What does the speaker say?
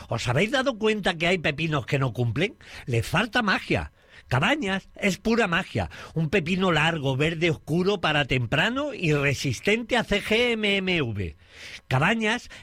¿Os habéis dado cuenta que hay pepinos que no cumplen? Les falta magia. Cabañas es pura magia, un pepino largo, verde oscuro para temprano y resistente a CGMMV. Cabañas